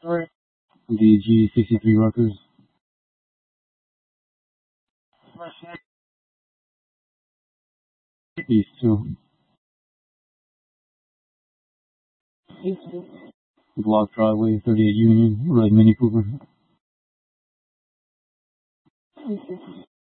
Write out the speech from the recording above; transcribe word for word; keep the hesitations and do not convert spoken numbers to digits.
Alright. The G sixty-three Rutgers. East two. Block driveway, thirty-eight Union, red Mini Cooper.